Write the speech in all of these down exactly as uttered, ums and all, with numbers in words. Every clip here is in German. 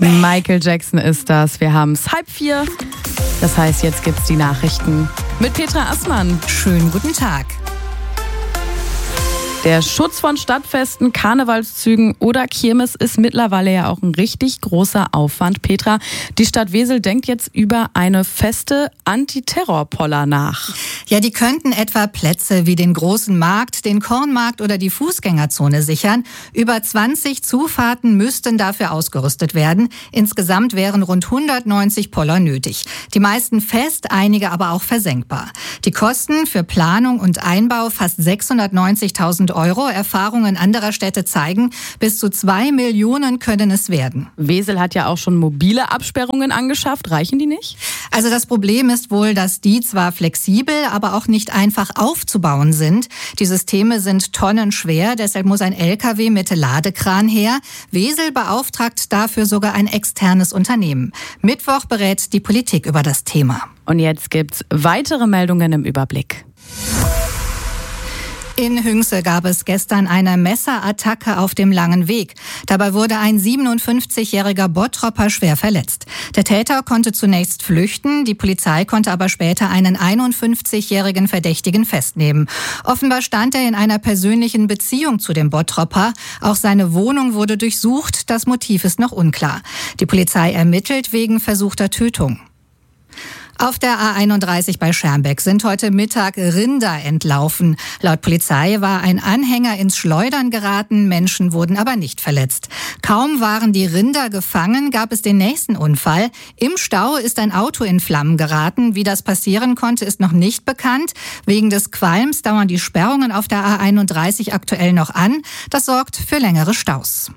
Michael Jackson ist das. Wir haben es halb vier. Das heißt, jetzt gibt's die Nachrichten mit Petra Assmann. Schönen guten Tag. Der Schutz von Stadtfesten, Karnevalszügen oder Kirmes ist mittlerweile ja auch ein richtig großer Aufwand. Petra, die Stadt Wesel denkt jetzt über eine feste Antiterrorpoller nach. Ja, die könnten etwa Plätze wie den großen Markt, den Kornmarkt oder die Fußgängerzone sichern. Über zwanzig Zufahrten müssten dafür ausgerüstet werden. Insgesamt wären rund hundertneunzig Poller nötig. Die meisten fest, einige aber auch versenkbar. Die Kosten für Planung und Einbau fast sechshundertneunzigtausend Euro. Erfahrungen anderer Städte zeigen, bis zu zwei Millionen können es werden. Wesel hat ja auch schon mobile Absperrungen angeschafft. Reichen die nicht? Also das Problem ist wohl, dass die zwar flexibel, aber auch nicht einfach aufzubauen sind. Die Systeme sind tonnenschwer, deshalb muss ein L K W mit Ladekran her. Wesel beauftragt dafür sogar ein externes Unternehmen. Mittwoch berät die Politik über das Thema. Und jetzt gibt's weitere Meldungen im Überblick. In Hünxe gab es gestern eine Messerattacke auf dem Langen Weg. Dabei wurde ein siebenundfünfzigjähriger Bottropper schwer verletzt. Der Täter konnte zunächst flüchten, die Polizei konnte aber später einen einundfünfzigjährigen Verdächtigen festnehmen. Offenbar stand er in einer persönlichen Beziehung zu dem Bottropper. Auch seine Wohnung wurde durchsucht, das Motiv ist noch unklar. Die Polizei ermittelt wegen versuchter Tötung. Auf der A einunddreißig bei Schermbeck sind heute Mittag Rinder entlaufen. Laut Polizei war ein Anhänger ins Schleudern geraten, Menschen wurden aber nicht verletzt. Kaum waren die Rinder gefangen, gab es den nächsten Unfall. Im Stau ist ein Auto in Flammen geraten. Wie das passieren konnte, ist noch nicht bekannt. Wegen des Qualms dauern die Sperrungen auf der A einunddreißig aktuell noch an. Das sorgt für längere Staus.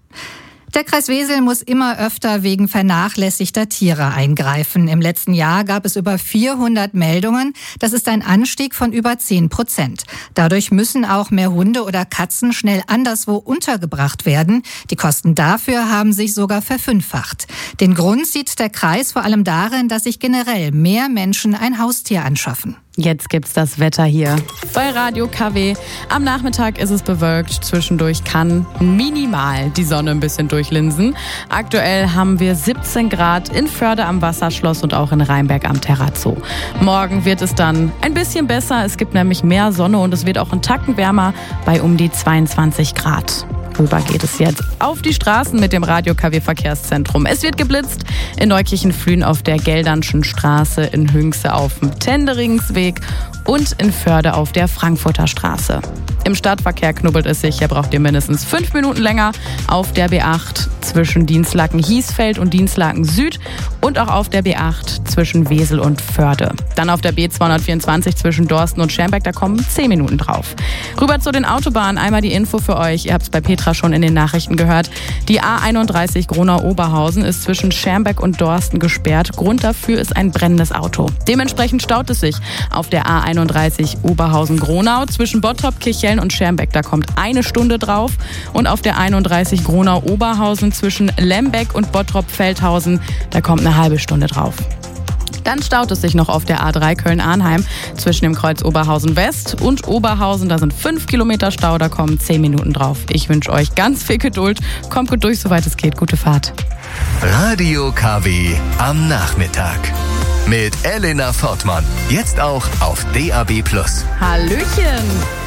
Der Kreis Wesel muss immer öfter wegen vernachlässigter Tiere eingreifen. Im letzten Jahr gab es über vierhundert Meldungen. Das ist ein Anstieg von über zehn Prozent. Dadurch müssen auch mehr Hunde oder Katzen schnell anderswo untergebracht werden. Die Kosten dafür haben sich sogar verfünffacht. Den Grund sieht der Kreis vor allem darin, dass sich generell mehr Menschen ein Haustier anschaffen. Jetzt gibt's das Wetter hier bei Radio K W. Am Nachmittag ist es bewölkt. Zwischendurch kann minimal die Sonne ein bisschen durchlinsen. Aktuell haben wir siebzehn Grad in Förde am Wasserschloss und auch in Rheinberg am Terrazzo. Morgen wird es dann ein bisschen besser. Es gibt nämlich mehr Sonne und es wird auch einen Tacken wärmer bei um die zweiundzwanzig Grad. Rüber geht es jetzt auf die Straßen mit dem Radio K W Verkehrszentrum. Es wird geblitzt in Neukirchen-Flühen auf der Geldernschen Straße, in Hünxe auf dem Tenderingsweg und in Förde auf der Frankfurter Straße. Im Stadtverkehr knubbelt es sich, hier braucht ihr mindestens fünf Minuten länger auf der B acht zwischen Dienstlaken-Hiesfeld und Dienstlaken-Süd und auch auf der B acht zwischen Wesel und Förde. Dann auf der B zweihundertvierundzwanzig zwischen Dorsten und Schermbeck, da kommen zehn Minuten drauf. Rüber zu den Autobahnen, einmal die Info für euch, ihr habt es bei Petra schon in den Nachrichten gehört. Die A einunddreißig Gronau-Oberhausen ist zwischen Schermbeck und Dorsten gesperrt. Grund dafür ist ein brennendes Auto. Dementsprechend staut es sich auf der A einunddreißig Oberhausen-Gronau zwischen Bottrop, Kirchhellen und Schermbeck. Da kommt eine Stunde drauf. Und auf der einunddreißig Gronau-Oberhausen zwischen Lembeck und Bottrop-Feldhausen, da kommt eine halbe Stunde drauf. Dann staut es sich noch auf der A drei Köln-Arnheim zwischen dem Kreuz Oberhausen West und Oberhausen. Da sind fünf Kilometer Stau, da kommen zehn Minuten drauf. Ich wünsche euch ganz viel Geduld. Kommt gut durch, soweit es geht. Gute Fahrt. Radio K W am Nachmittag. Mit Elena Fortmann. Jetzt auch auf D A B plus. Hallöchen!